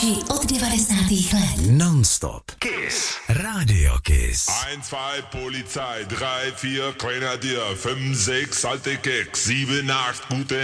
Hity od 90. let. Non-stop. Kiss. Radio Kiss. 1, 2, Polizei, 3, 4, Grenadier, 5, 6, alte Keks, 7, 8, gute